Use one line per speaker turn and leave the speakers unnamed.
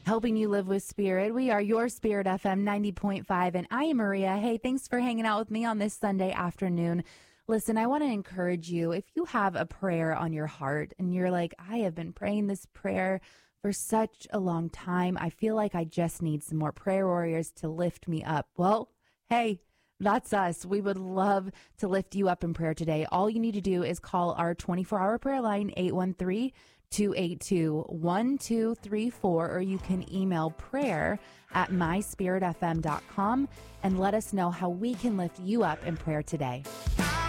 Helping you live with spirit. We are your Spirit FM 90.5, and I am Maria. Hey, thanks for hanging out with me on this Sunday afternoon. Listen, I want to encourage you, if you have a prayer on your heart and you're like, I have been praying this prayer for such a long time, I feel like I just need some more prayer warriors to lift me up. Well, hey, that's us. We would love to lift you up in prayer today. All you need to do is call our 24-hour prayer line, 813-282-1234, or you can email prayer@myspiritfm.com and let us know how we can lift you up in prayer today.